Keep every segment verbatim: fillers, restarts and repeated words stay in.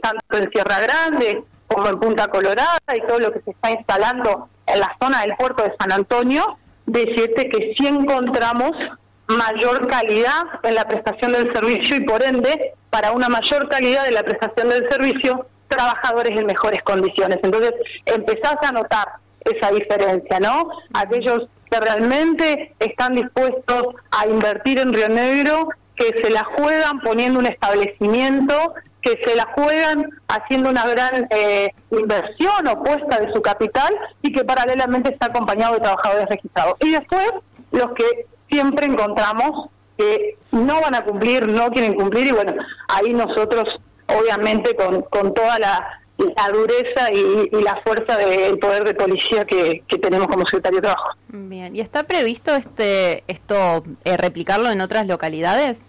tanto en Sierra Grande como en Punta Colorada y todo lo que se está instalando en la zona del puerto de San Antonio, decirte que sí encontramos mayor calidad en la prestación del servicio y por ende, para una mayor calidad de la prestación del servicio, trabajadores en mejores condiciones. Entonces, empezás a notar esa diferencia, ¿no? Aquellos que realmente están dispuestos a invertir en Río Negro, que se la juegan poniendo un establecimiento, que se la juegan haciendo una gran eh, inversión o puesta de su capital y que paralelamente está acompañado de trabajadores registrados. Y después, los que siempre encontramos que no van a cumplir, no quieren cumplir, y bueno, ahí nosotros, obviamente, con, con toda la, la dureza y, y la fuerza del poder de policía que, que tenemos como Secretaría de Trabajo. Bien, ¿y está previsto este esto eh, replicarlo en otras localidades?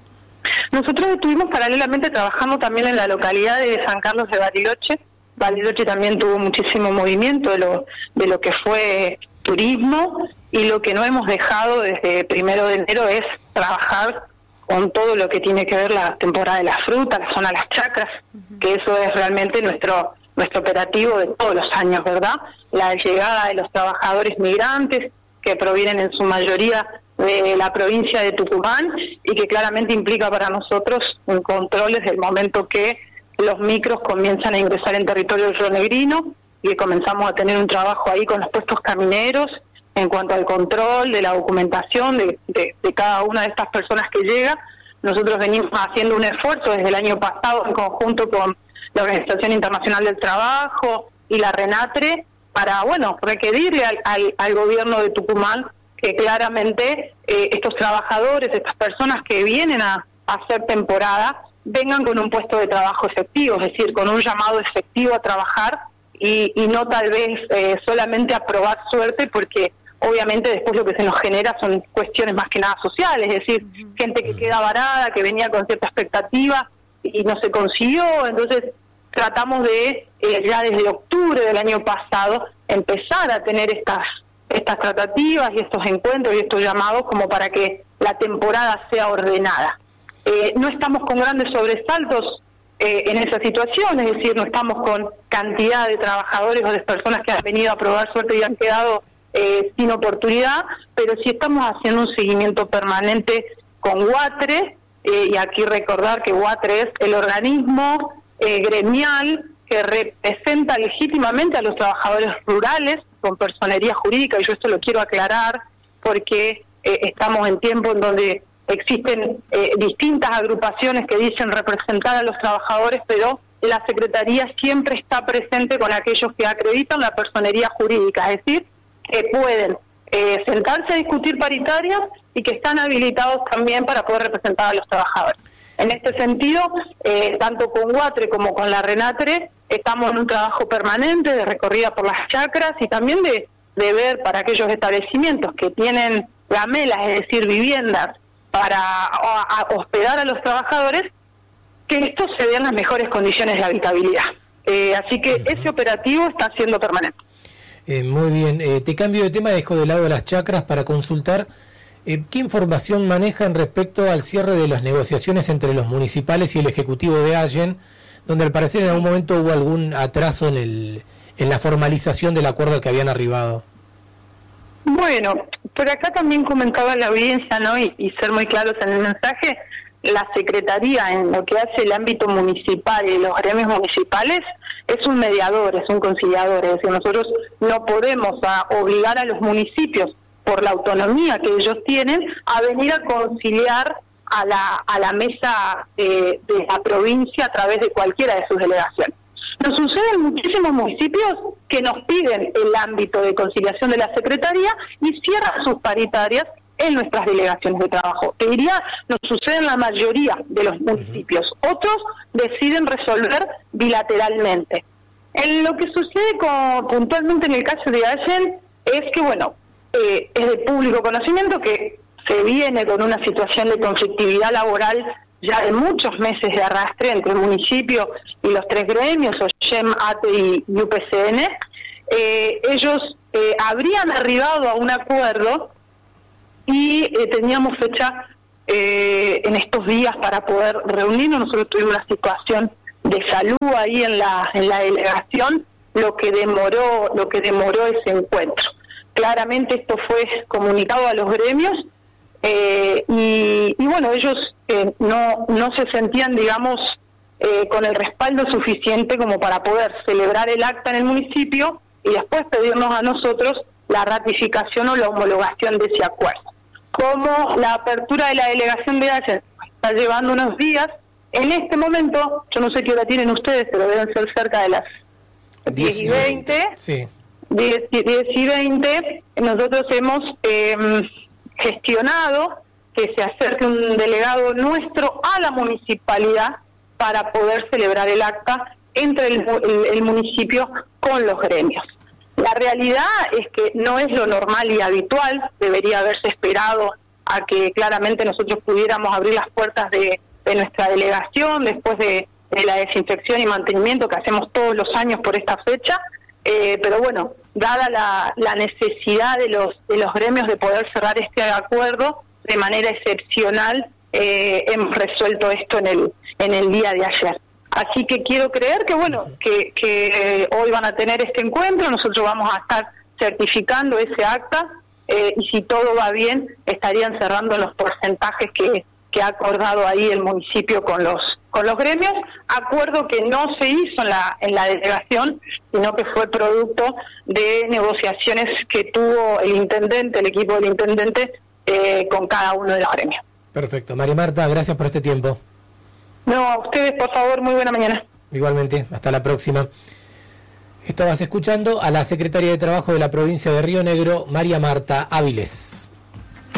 Nosotros estuvimos paralelamente trabajando también en la localidad de San Carlos de Bariloche. Bariloche también tuvo muchísimo movimiento de lo, de lo que fue turismo, y lo que no hemos dejado desde primero de enero es trabajar con todo lo que tiene que ver la temporada de la fruta, la zona de las chacras, uh-huh. que eso es realmente nuestro nuestro operativo de todos los años, ¿verdad? La llegada de los trabajadores migrantes, que provienen en su mayoría de la provincia de Tucumán, y que claramente implica para nosotros un control desde el momento que los micros comienzan a ingresar en territorio rionegrino, y que comenzamos a tener un trabajo ahí con los puestos camineros, en cuanto al control de la documentación de, de, de cada una de estas personas que llega. Nosotros venimos haciendo un esfuerzo desde el año pasado en conjunto con la Organización Internacional del Trabajo y la RENATRE para, bueno, requerirle al, al, al gobierno de Tucumán que claramente eh, estos trabajadores, estas personas que vienen a, a hacer temporada, vengan con un puesto de trabajo efectivo, es decir, con un llamado efectivo a trabajar y, y no tal vez eh, solamente a probar suerte, porque obviamente después lo que se nos genera son cuestiones más que nada sociales, es decir, uh-huh. gente que queda varada, que venía con cierta expectativa y no se consiguió. Entonces tratamos de, eh, ya desde octubre del año pasado, empezar a tener estas estas tratativas y estos encuentros y estos llamados como para que la temporada sea ordenada. Eh, no estamos con grandes sobresaltos eh, en esa situación, es decir, no estamos con cantidad de trabajadores o de personas que han venido a probar suerte y han quedado eh, sin oportunidad, pero sí estamos haciendo un seguimiento permanente con UATRE, eh, y aquí recordar que UATRE es el organismo eh, gremial que representa legítimamente a los trabajadores rurales con personería jurídica, y yo esto lo quiero aclarar porque eh, estamos en tiempo en donde existen eh, distintas agrupaciones que dicen representar a los trabajadores, pero la Secretaría siempre está presente con aquellos que acreditan la personería jurídica, es decir, que pueden eh, sentarse a discutir paritarias y que están habilitados también para poder representar a los trabajadores. En este sentido, eh, tanto con UATRE como con la RENATRE, estamos en un trabajo permanente de recorrida por las chacras y también de, de ver para aquellos establecimientos que tienen gamelas, es decir, viviendas para a, a hospedar a los trabajadores, que esto se dé en las mejores condiciones de habitabilidad. Eh, así que ese operativo está siendo permanente. Eh, muy bien, eh, te cambio de tema, dejo de lado las chacras para consultar eh, qué información manejan respecto al cierre de las negociaciones entre los municipales y el Ejecutivo de Allen, donde al parecer en algún momento hubo algún atraso en el en la formalización del acuerdo al que habían arribado. Bueno, por acá también comentaba la audiencia, ¿no? Y, y ser muy claros en el mensaje, la Secretaría en lo que hace el ámbito municipal y los gremios municipales es un mediador, es un conciliador, es decir, nosotros no podemos a obligar a los municipios por la autonomía que ellos tienen a venir a conciliar a la a la mesa de, de la provincia a través de cualquiera de sus delegaciones. Nos sucede en muchísimos municipios que nos piden el ámbito de conciliación de la Secretaría y cierran sus paritarias en nuestras delegaciones de trabajo. Te diría, nos sucede en la mayoría de los municipios. Otros deciden resolver bilateralmente. En lo que sucede con, puntualmente en el caso de Allen es que, bueno, eh, es de público conocimiento que se viene con una situación de conflictividad laboral ya de muchos meses de arrastre entre el municipio y los tres gremios, OYEM, ATE y U P C N. Eh, ellos eh, habrían arribado a un acuerdo y eh, teníamos fecha eh, en estos días para poder reunirnos. Nosotros tuvimos una situación de salud ahí en la en la delegación lo que demoró lo que demoró ese encuentro. Claramente esto fue comunicado a los gremios eh, y, y bueno, ellos eh, no no se sentían, digamos, eh, con el respaldo suficiente como para poder celebrar el acta en el municipio y después pedirnos a nosotros la ratificación o la homologación de ese acuerdo. Como la apertura de la delegación de Allen está llevando unos días, en este momento, yo no sé qué hora tienen ustedes, pero deben ser cerca de las diez y veinte, sí. diez y veinte, nosotros hemos eh, gestionado que se acerque un delegado nuestro a la municipalidad para poder celebrar el acta entre el, el, el municipio con los gremios. La realidad es que no es lo normal y habitual, debería haberse esperado a que claramente nosotros pudiéramos abrir las puertas de, de nuestra delegación después de, de la desinfección y mantenimiento que hacemos todos los años por esta fecha, eh, pero bueno, dada la, la necesidad de los, de los gremios de poder cerrar este acuerdo de manera excepcional, eh, hemos resuelto esto en el, en el día de ayer. Así que quiero creer que bueno que, que eh, hoy van a tener este encuentro, nosotros vamos a estar certificando ese acta eh, y si todo va bien estarían cerrando los porcentajes que, que ha acordado ahí el municipio con los con los gremios, acuerdo que no se hizo en la en la delegación, sino que fue producto de negociaciones que tuvo el intendente, el equipo del intendente eh, con cada uno de los gremios. Perfecto. María Marta, gracias por este tiempo. No, a ustedes, por favor, muy buena mañana. Igualmente, hasta la próxima. Estabas escuchando a la secretaria de Trabajo de la provincia de Río Negro, María Marta Áviles.